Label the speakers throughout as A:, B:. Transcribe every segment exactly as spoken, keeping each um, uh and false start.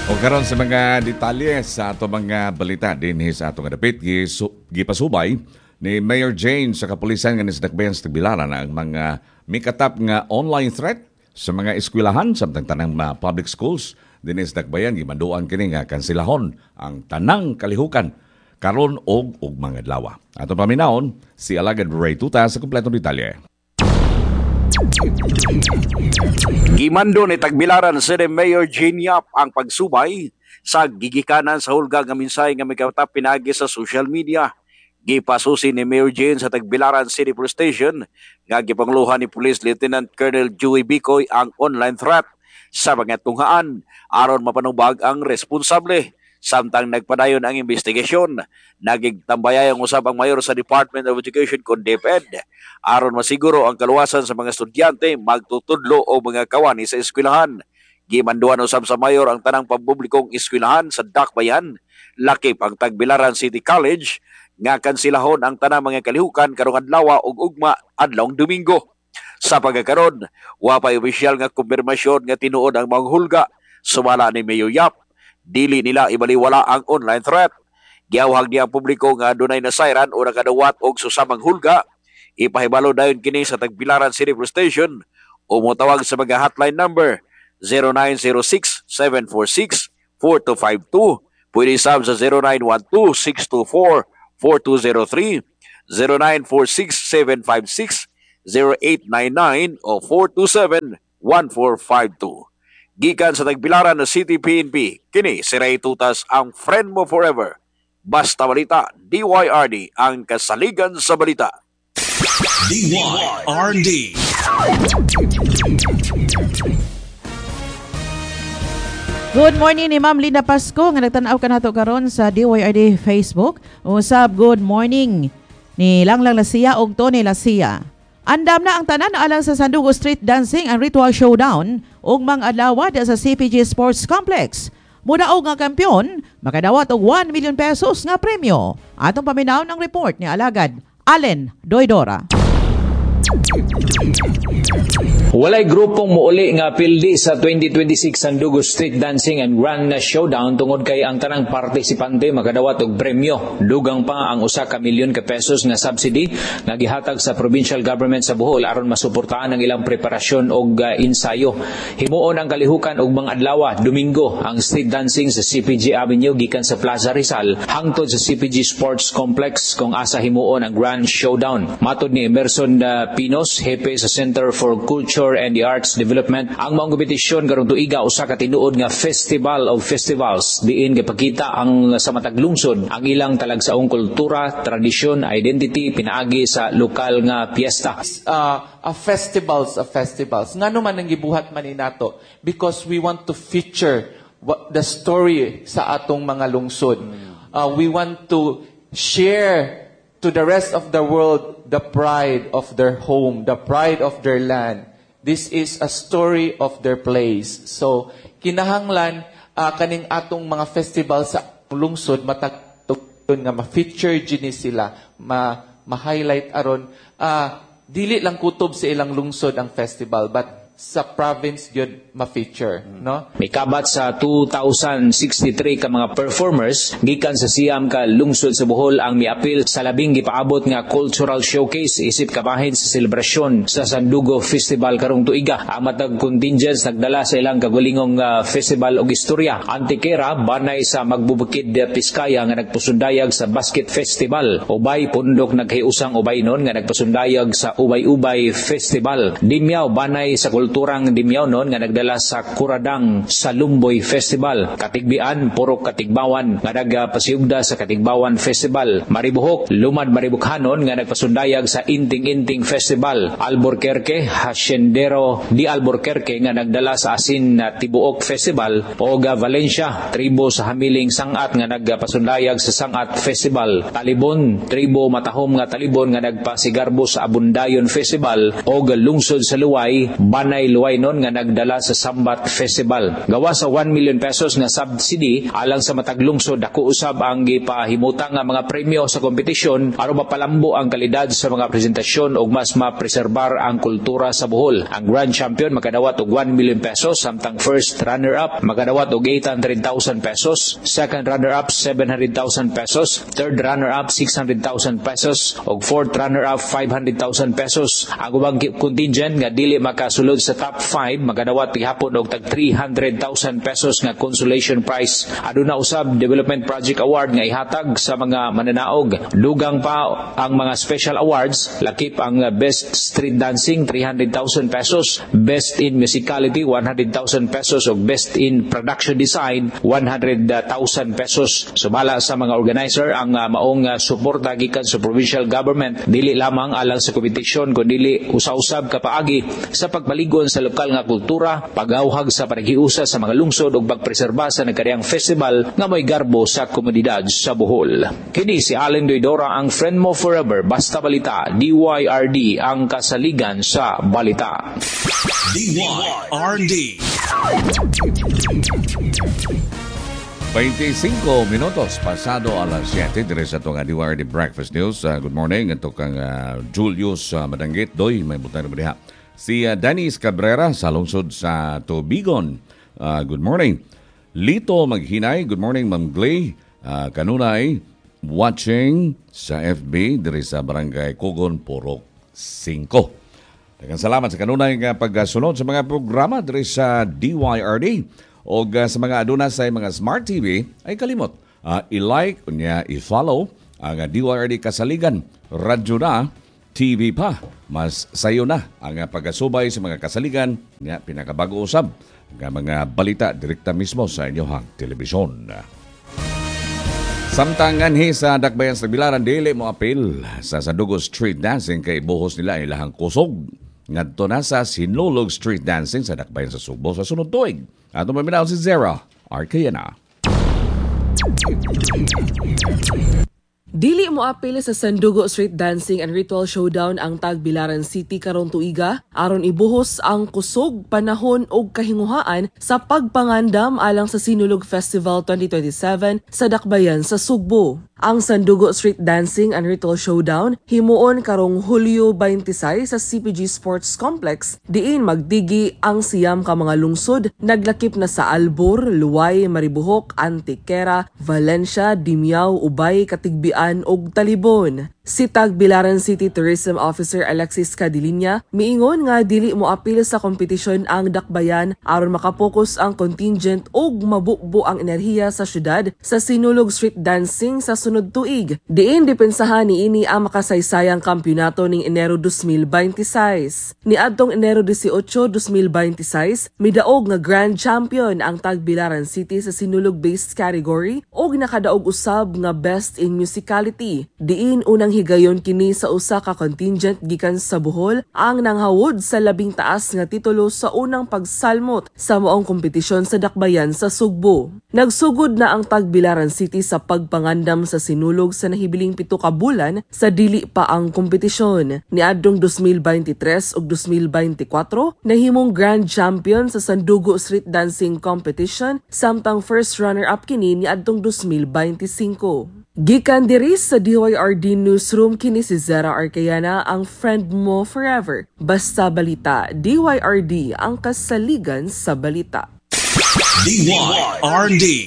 A: O karon sa mga detalye sa ato mga balita din sa atong dapit gipasubay ni Mayor Jane sa kapulisan nga nisdakbayan sa Tagbilaran ang mga mikatap nga online threat sa mga eskwelahan samtang tanang mga public schools din nisdakbayan gimanduan kini nga kansilahon ang tanang kalihukan karon og og mga adlaw. Atong paminaon si Alagad Ray Tuta sa kompletong detalye.
B: Gimando ni Tagbilaran City Mayor Jane Yap ang pagsubay sa gigikanan sa hulga nga minsay nga mikatap pinagi sa social media. Gipasusi ni Mayor Jane sa Tagbilaran City Police Station nga gipangluhan ni Police Lieutenant Colonel Joey Bicoy ang online threat sa mga tunghaan aron mapanubag ang responsable. Samtang nagpadayon ang investigasyon, nagigtambayay ang usab ang mayor sa Department of Education kon DepEd aron masiguro ang kaluwasan sa mga estudyante magtutudlo o mga kawani sa eskwelahan. Gimanduan usab sa mayor ang tanang pampublikong eskwelahan sa Dakbayan, lakip ang Tagbilaran City College nga kansilahon ang tanang mga kalihukan karong adlaw ug ugma adlawng Domingo. Sa pagkakaron, wa pa opisyal nga kumpirmasyon nga tinuod ang mga hulga. Sumala ni Mayor Yap, dili nila ibaliwala ang online threat. Giawhag niya ang publiko nga dunay nasayran o nakadawat og susamang hulga. Ipahibalo dayon kini sa Tagbilaran City Police Station o motawag sa mga hotline number zero nine zero six, seven four six, four two five two. Pwede sab sa zero nine one two, six two four, four two zero three, zero nine four six, seven five six, zero eight nine nine o four two seven, one four five two. Gikan sa Tagbilaran na City P N P, kini si Ray Tutas ang friend mo forever. Basta balita, D Y R D ang kasaligan sa balita.
C: D Y R D.
D: Good morning ni Ma'am Linda Pasco nga nagtanaw ka nato karon sa D Y R D Facebook. Usab good morning ni Langlang Lasia og Tony Lasia. Andam na ang tanan alang sa Sandugo Street Dancing and Ritual Showdown ug mga adlaw sa C P G Sports Complex. Mudaog nga kampiyon, makadawat og one million pesos nga premyo. Atong paminaw ng report ni Alagad Allen Doydora.
E: Walay grupong muuli nga pildi sa twenty twenty-six Sandugo Street Dancing and Grand Showdown tungod kay ang tanang partisipante makadawat og premyo. Dugang pa ang usa ka milyon ka pesos nga subsidy nga gihatag sa provincial government sa Bohol aron masuportahan ang ilang preparasyon og uh, ensayo. Himuon ang kalihukan og mga adlaw Domingo ang street dancing sa C P G Avenue gikan sa Plaza Rizal hangtod sa C P G Sports Complex kung asa himuon ang Grand Showdown. Matod ni Emerson uh, Pinos, hepe sa Center for Culture and the Arts Development, ang mga kompetisyon karong tuiga usa ka tinuod nga Festival of Festivals diin gipakita ang sa matag lungsod ang ilang talagsaong kultura, tradisyon, identity pinaagi sa lokal nga piyesta.
F: Uh, a festivals of festivals. Ngano man ang gibuhat man inato because we want to feature what the story sa atong mga lungsod. Uh, we want to share to the rest of the world the pride of their home, the pride of their land. This is a story of their place. So, kinahanglan uh, kaning atong mga festival sa lungsod matagtugton nga ma-feature gini sila, ma ma-highlight aron uh, dili lang kutob sa ilang lungsod ang festival but sa province gyud ma-feature, no?
E: Mikabat sa two thousand sixty-three ka mga performers gikan sa siyam ka lungsod sa Bohol ang miapil sa labing gipaabot nga cultural showcase isip kabahin sa selebrasyon sa Sandugo Festival karong tuiga. Ang matag contingents nagdala sa ilang kagulingong uh, festival og istorya. Antikera banay sa Magbubukid Piskaya nga nagpusundayag sa Basket Festival. Ubay pundok naghiusang ubay non nga nagpasundayag sa Ubay-Ubay Festival. Dimyaw banay sa kulturang Dimyaw non nga nagdala sa Kuradang sa Lumboy Festival. Katigbian, Purok Katigbawan nga nagpasiugda sa Katigbawan Festival. Maribuhok, Lumad Maribukhanon nga nagpasundayag sa Inting-Inting Festival. Albuquerque, Haciendero di Albuquerque nga nagdala sa Asin na Tibuok Festival. Oga Valencia, tribo sa Hamiling Sangat nga nagpasundayag sa Sangat Festival. Talibon, tribo Matahom nga Talibon nga nagpasigarbo sa Abundayon Festival. Oga Lungsod sa Luway, Banay Nanay Luwaynon nga nagdala sa Sambat Festival. Gawa sa one million pesos nga subsidy alang sa matag lungsod, dako usab ang gipahimutang nga mga premyo sa kompetisyon aron mapalambo ang kalidad sa mga presentasyon ug mas mapreserbar ang kultura sa Bohol. Ang grand champion makadawat og one million pesos, samtang first runner-up makadawat og eight hundred thousand pesos, second runner-up seven hundred thousand pesos, third runner-up six hundred thousand pesos ug fourth runner-up five hundred thousand pesos. Ang ubang contingent nga dili makasulod sa top five makadawat gihapon og tag three hundred thousand pesos nga consolation prize. Aduna usab development project award nga ihatag sa mga mananaog. Dugang pa ang mga special awards, lakip ang best street dancing three hundred thousand pesos, best in musicality one hundred thousand pesos ug best in production design one hundred thousand pesos. Sumala sa mga organizer ang uh, maong uh, suporta gikan sa provincial government, dili lamang alang sa kompetisyon kundi usa-usab kapaagi sa pagpaligon sa lokal nga kultura, pagawhag sa panagiusa sa mga lungsod ug pagpreserba sa nagkariang festival nga may garbo sa komunidad sa Bohol. Kini si Allen Doidora, ang friend mo forever. Basta Balita, D Y R D, ang kasaligan sa balita.
C: D Y R D.
A: twenty-five minutos pasado alas siete dire sa itong D Y R D Breakfast News. Uh, good morning. Ito kang uh, Julius uh, Madanggit. Doy, may butang na diha. Si uh, Dennis Cabrera sa lungsod sa Tubigon. Uh, good morning. Lito Maghinay. Good morning, Ma'am Glay. Uh, kanunay, watching sa F B dire sa Barangay Kugon, Purok five. Daghang salamat sa kanunay nga pagsunod sa mga programa dire sa D Y R D. O uh, sa mga aduna sa mga Smart T V, ay kalimot. Uh, i-like, unya, i-follow ang uh, D Y R D Kasaligan. Radyo na, T V pa. Mas sayo na ang uh, pagkasubay sa mga kasaligan nga pinakabago-usab ng mga balita direkta mismo sa inyong telebisyon. Samtangan hi sa Dakbayan sa Bilaran, dili mo apil sa Sandugo Street Dancing kay buhos nila ilahang kusog. Ngadto na sa Sinulog Street Dancing sa Dakbayan sa Subo sa sunod tuig. Ato maminaw si Zera Arcayana.
G: Dili mo apil sa Sandugo Street Dancing and Ritual Showdown ang Tagbilaran City karong tuiga aron ibuhos ang kusog, panahon ug kahinguhaan sa pagpangandam alang sa Sinulog Festival twenty twenty-seven sa Dakbayan sa Sugbo. Ang Sandugo Street Dancing and Ritual Showdown himuon karong Hulyo twenty-six sa C P G Sports Complex, diin magdigi ang siyam ka mga lungsod, naglakip na sa Albor, Luway, Maribuhok, Antiquera, Valencia, Dimiao, Ubay, Katigbian ug Talibon. Si Tagbilaran City Tourism Officer Alexis Cadilinya miingon nga dili mo apil sa kompetisyon ang Dakbayan aron makapokus ang contingent ug mabukbo ang enerhiya sa syudad sa Sinulog Street Dancing sa sunod tuig. Diin depensahan niini ang makasaysayang kampyonato ning Enero twenty twenty-six. Niadtong Enero eighteen, twenty twenty-six, midaog nga Grand Champion ang Tagbilaran City sa Sinulog-based category ug nakadaog usab nga Best in Musicality. Diin unang higayon kini sa usa ka contingent gikan sa Bohol ang nanghawod sa labing taas nga titulo sa unang pagsalmot sa maong kompetisyon sa Dakbayan sa Sugbo. Nagsugod na ang Tagbilaran City sa pagpangandam sa Sinulog sa nahibiling pito ka bulan sa dili pa ang kompetisyon. Niadtong twenty twenty-three ug twenty twenty-four nahimong Grand Champion sa Sandugo Street Dancing Competition, samtang first runner-up kini niadtong twenty twenty-five. Gikan diri sa D Y R D Newsroom, kini si Zera Arcayana, ang friend mo forever. Basta Balita, D Y R D, ang kasaligan sa balita.
C: D Y R D.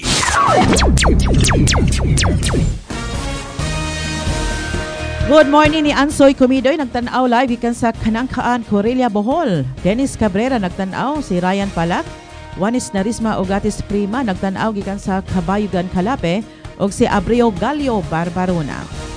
D: Good morning ni Ansoy Comidoy, nagtanaw live ikan sa Kanangkaan, Corelia, Bohol. Dennis Cabrera nagtanaw, si Ryan Palak, Juanis Narisma Ogatis Prima nagtanaw gikan sa Kabayugan, Calape, og si Abreu Galio Barbarona.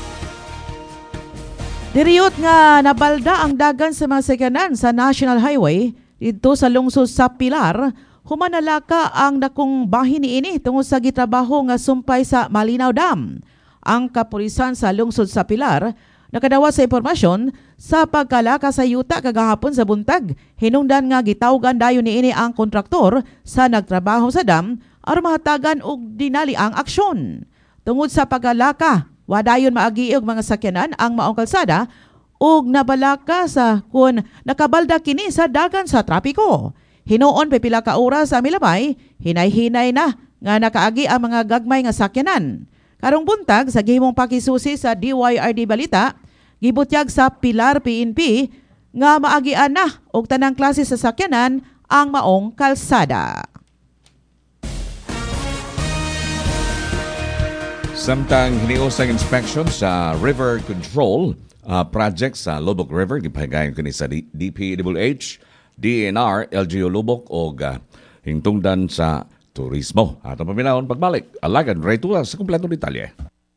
D: Diriyot nga nabalda ang dagan sa mga sakanan sa National Highway dito sa lungsod sa Pilar. Humanalaka ang dakong bahin niini tungod sa gitrabaho nga sumpay sa Malinaw Dam. Ang kapulisan sa lungsod sa Pilar nakadawat sa impormasyon sa pagkalaka sa yuta kagahapon sa buntag. Hinungdan nga gitawgan dayon niini ang kontraktor sa nagtrabaho sa dam aron mahatagan og dinali ang aksyon. Tungod sa pagkalaka, wadayon maagiog mga sakyanan ang maong kalsada ug nabalaka sa kun nakabalda kini sa dagan sa trapiko. Hinuon pa pila ka oras sa milabay, hinay-hinay na nga nakaagi ang mga gagmay nga sakyanan. Karong buntag sa gihimong pakisusi sa D Y R D Balita, gibutyag sa Pilar P N P nga maagian na og tanang klase sa sakyanan ang maong kalsada.
A: Samtang hiniusang inspection sa river control uh, project sa Lubok River, gipahagayon kini sa D- DPWH, D N R, L G U Lubok o uh, hingtungdan sa turismo. Atong paminahon pagbalik, alagan rito sa kumpletong detalye.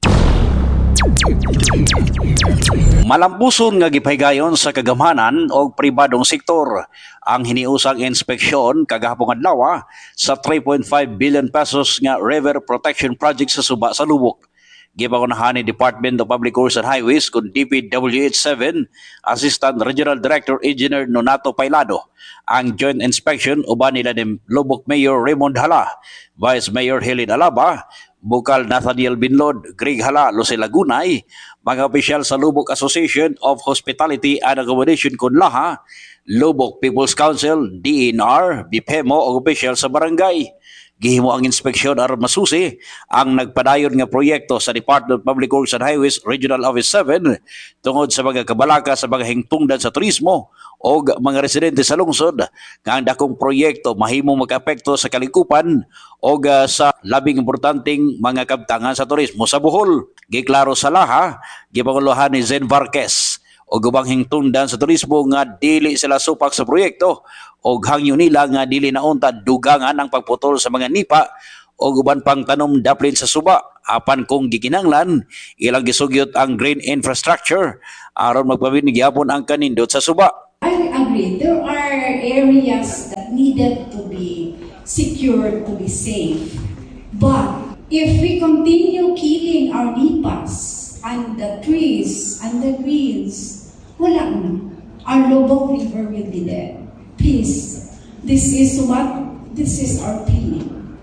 B: Malampuson nga gipaygayon sa kagamhanan o pribadong sektor ang hiniusang inspeksyon kagahapong adlaw sa three point five billion pesos nga river protection project sa Suba sa Lubok. Gipangunahan ni Department of Public Works and Highways kung D P W H seven Assistant Regional Director Engineer Nonato Pailado ang joint inspection uban nila ni Lubok Mayor Raymond Hala, Vice Mayor Helen Alaba, Bukal Nathaniel Binlod, Greg Hala, Lucy Lagunay, mga opisyal sa Lubok Association of Hospitality and Accommodation Kunlaha, Lubok People's Council, D N R, B P E M O o opisyal sa barangay. Gihimo ang inspeksyon aron masusi ang nagpadayon nga proyekto sa Department of Public Works and Highways Regional Office seven tungod sa mga kabalaka sa mga hingtungdan sa turismo o mga residente sa lungsod nga ang dakong proyekto mahimong mag-apekto sa kalikupan o sa labing importanteng mga kabtangan sa turismo sa Bohol. Giklaro sa laha, gipanguluhan ni Zen Varquez o gubang hingtungdan sa turismo nga dili sila supak sa proyekto o hangyo nila nga dili naunta dugangan ang pagputol sa mga nipa o guban pang tanom daplin sa Suba apan kung gikinanglan ilang gisugyot ang green infrastructure aron magpabinig gyapon ang kanindot sa Suba.
H: I agree, there are areas that needed to be secured, to be safe, but if we continue killing our nipas and the trees and the greens, wala na. Our Lubok River will be dead. Please, this is what, this is our plea.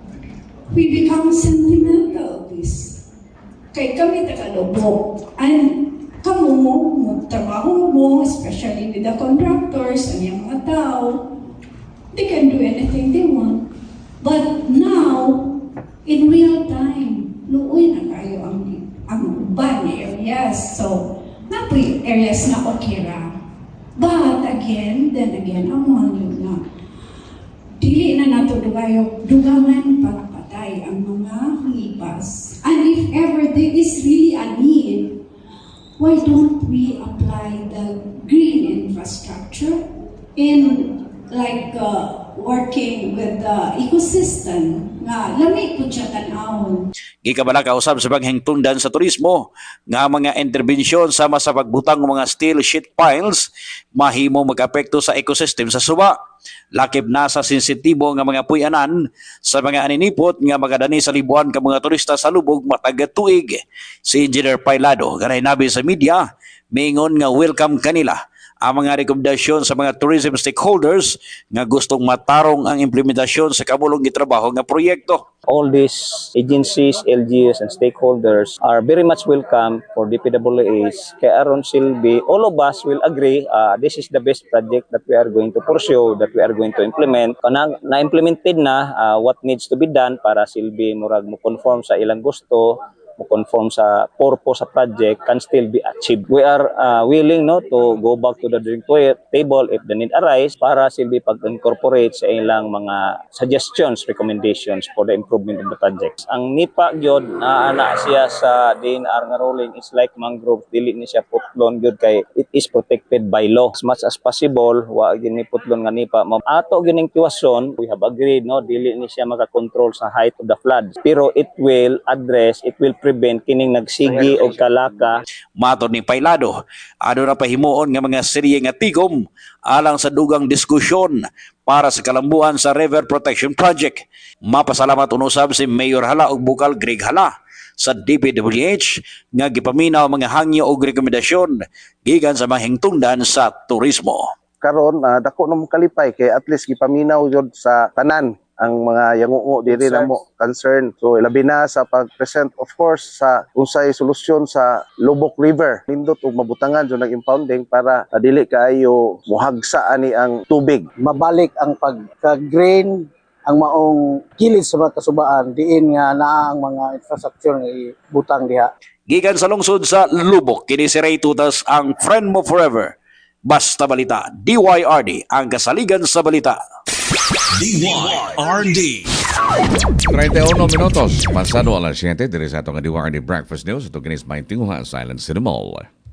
H: We become sentimental, please. Kay kami taga-Lubok, and kamo mo, trabaho mo, especially with the contractors and yung mga tao, they can do anything they want. But now, in real time, luoy na kayo ang, ang uban areas. So, na po yung areas na okay ra. But again, then again, ang mahal yun na dili na nato dugayo, dugangan para patay ang mga lipas. And if ever there is really a need, why don't we apply the green infrastructure in like uh, working with the ecosystem nga lami po siya tanawon.
B: Gikabala kausab sa paghingtungdan sa turismo nga mga interbensyon sama sa pagbutang ng mga steel sheet piles mahimo mag-apekto sa ecosystem sa Suba. Lakip na sa sensitibo nga mga puyanan sa mga aninipot nga magadani sa libuan ka mga turista sa lubog matag tuig. Si Engineer Pailado ganay nabi sa media mingon nga welcome kanila ang mga rekomendasyon sa mga tourism stakeholders nga gustong matarong ang implementasyon sa kabulong gitrabaho nga proyekto.
I: All these agencies, L G Us and stakeholders are very much welcome for D P W H. Kaya aron silbi, all of us will agree uh, this is the best project that we are going to pursue, that we are going to implement. Na, na-implemented na uh, what needs to be done para silbi murag mo conform sa ilang gusto, mo conform sa purpose sa project can still be achieved. We are uh, willing no to go back to the drawing table if the need arise para silbi pag-incorporate sa ilang mga suggestions, recommendations for the improvement of the projects. Ang nipa gyud na uh, ana siya sa D N R nga ruling is like mangrove, dili ni siya putlon gyud kay it is protected by law. As much as possible wa gyud ni putlon nga nipa. Ato gining tuwason, we have agreed no dili ni siya maka-control sa height of the flood. Pero it will address, it will prevent kining nagsigi o kalaka.
B: Matud ni Pailado, ano na pahimuon nga mga serye nga tigom alang sa dugang diskusyon para sa kalambuan sa River Protection Project. Mapasalamat unusab si Mayor Hala ug Bukal Greg Hala sa D P W H nga gipaminaw mga hangyo ug rekomendasyon gikan sa mga hingtungdan sa turismo.
J: Karon uh, dako na mo kalipay kay at least gipaminaw jud sa tanan ang mga yangungo diri na mo concern. So labi na sa pag-present of course sa unsay solusyon sa Lubok River. Nindot og mabutangan jud nag-impounding para uh, dili kaayo muhagsa ani ang tubig.
K: Mabalik ang pagka-grain ang maong kilid sa mga kasubaan diin nga naa ang mga infrastructure nga ibutang diha.
B: Gikan sa lungsod sa Lubok, kini si Ray Tutas ang friend mo forever. Basta Balita, D Y R D ang kasaligan sa balita.
C: D Y R D.
A: thirty-one minutos. Pasado alas siyete, diri sa atong D Y R D Breakfast News. Ito kinis may tinguhan, Silent Cinema.